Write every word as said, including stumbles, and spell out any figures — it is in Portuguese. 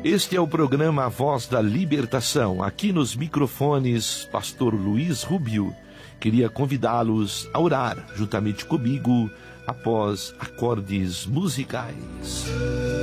Este é o programa A Voz da Libertação. Aqui nos microfones, Pastor Luiz Rubio. Queria convidá-los a orar juntamente comigo após acordes musicais.